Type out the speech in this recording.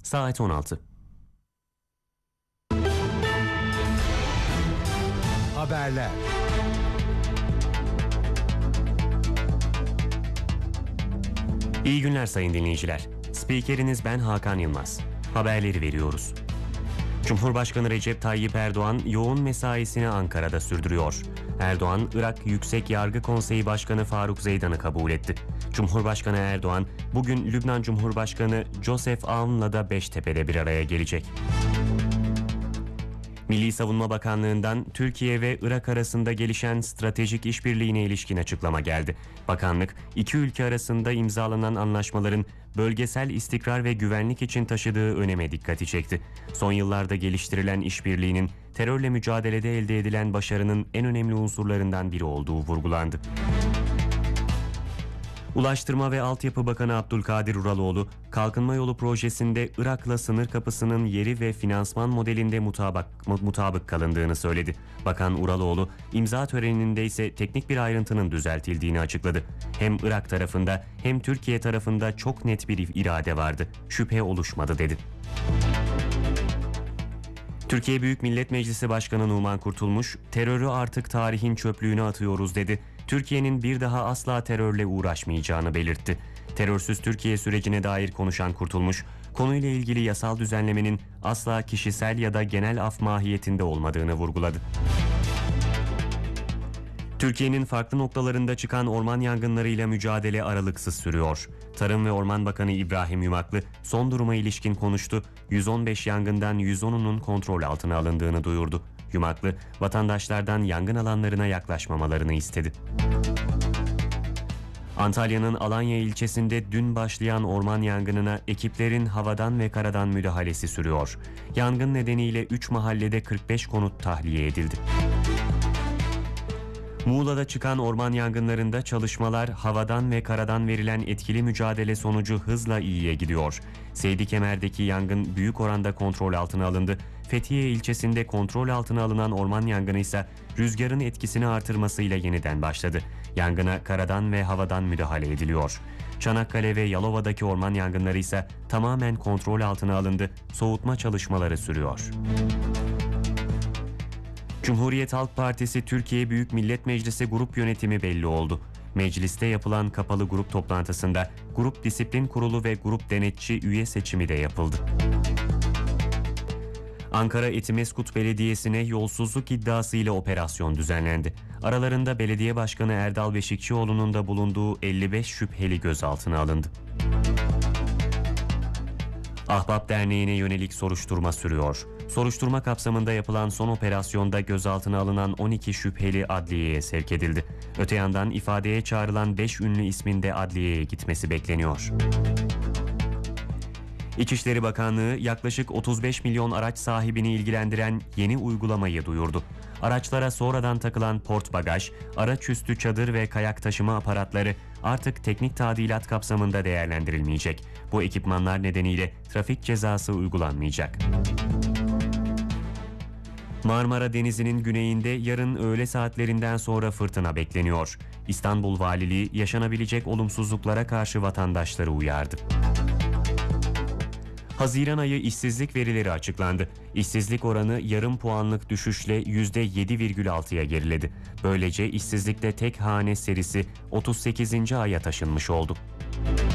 Saat 16. Haberler. İyi günler sayın dinleyiciler. Spikeriniz ben Hakan Yılmaz. Haberleri veriyoruz. Cumhurbaşkanı Recep Tayyip Erdoğan yoğun mesaisini Ankara'da sürdürüyor. Erdoğan, Irak Yüksek Yargı Konseyi Başkanı Faruk Zeydan'ı kabul etti. Cumhurbaşkanı Erdoğan, bugün Lübnan Cumhurbaşkanı Joseph Aoun'la da Beştepe'de bir araya gelecek. Milli Savunma Bakanlığı'ndan Türkiye ve Irak arasında gelişen stratejik işbirliğine ilişkin açıklama geldi. Bakanlık, iki ülke arasında imzalanan anlaşmaların bölgesel istikrar ve güvenlik için taşıdığı öneme dikkati çekti. Son yıllarda geliştirilen işbirliğinin terörle mücadelede elde edilen başarının en önemli unsurlarından biri olduğu vurgulandı. Ulaştırma ve Altyapı Bakanı Abdülkadir Uraloğlu, Kalkınma Yolu projesinde Irak'la sınır kapısının yeri ve finansman modelinde mutabık kalındığını söyledi. Bakan Uraloğlu, imza töreninde ise teknik bir ayrıntının düzeltildiğini açıkladı. Hem Irak tarafında hem Türkiye tarafında çok net bir irade vardı, şüphe oluşmadı dedi. Türkiye Büyük Millet Meclisi Başkanı Numan Kurtulmuş, terörü artık tarihin çöplüğüne atıyoruz dedi. Türkiye'nin bir daha asla terörle uğraşmayacağını belirtti. Terörsüz Türkiye sürecine dair konuşan Kurtulmuş, konuyla ilgili yasal düzenlemenin asla kişisel ya da genel af mahiyetinde olmadığını vurguladı. Türkiye'nin farklı noktalarında çıkan orman yangınlarıyla mücadele aralıksız sürüyor. Tarım ve Orman Bakanı İbrahim Yumaklı son duruma ilişkin konuştu. 115 yangından 110'unun kontrol altına alındığını duyurdu. Yumaklı, vatandaşlardan yangın alanlarına yaklaşmamalarını istedi. Antalya'nın Alanya ilçesinde dün başlayan orman yangınına ekiplerin havadan ve karadan müdahalesi sürüyor. Yangın nedeniyle 3 mahallede 45 konut tahliye edildi. Muğla'da çıkan orman yangınlarında çalışmalar havadan ve karadan verilen etkili mücadele sonucu hızla iyiye gidiyor. Seydikemer'deki yangın büyük oranda kontrol altına alındı. Fethiye ilçesinde kontrol altına alınan orman yangını ise rüzgarın etkisini artırmasıyla yeniden başladı. Yangına karadan ve havadan müdahale ediliyor. Çanakkale ve Yalova'daki orman yangınları ise tamamen kontrol altına alındı. Soğutma çalışmaları sürüyor. Cumhuriyet Halk Partisi Türkiye Büyük Millet Meclisi Grup Yönetimi belli oldu. Mecliste yapılan kapalı grup toplantısında Grup Disiplin Kurulu ve Grup Denetçi üye seçimi de yapıldı. Ankara Etimeskut Belediyesi'ne yolsuzluk iddiasıyla operasyon düzenlendi. Aralarında Belediye Başkanı Erdal Beşikçioğlu'nun da bulunduğu 55 şüpheli gözaltına alındı. Ahbap Derneği'ne yönelik soruşturma sürüyor. Soruşturma kapsamında yapılan son operasyonda gözaltına alınan 12 şüpheli adliyeye sevk edildi. Öte yandan ifadeye çağrılan 5 ünlü ismin de adliyeye gitmesi bekleniyor. İçişleri Bakanlığı yaklaşık 35 milyon araç sahibini ilgilendiren yeni uygulamayı duyurdu. Araçlara sonradan takılan port bagaj, araç üstü çadır ve kayak taşıma aparatları artık teknik tadilat kapsamında değerlendirilmeyecek. Bu ekipmanlar nedeniyle trafik cezası uygulanmayacak. Marmara Denizi'nin güneyinde yarın öğle saatlerinden sonra fırtına bekleniyor. İstanbul Valiliği yaşanabilecek olumsuzluklara karşı vatandaşları uyardı. Haziran ayı işsizlik verileri açıklandı. İşsizlik oranı yarım puanlık düşüşle %7,6'ya geriledi. Böylece işsizlikte tek hane serisi 38. aya taşınmış oldu.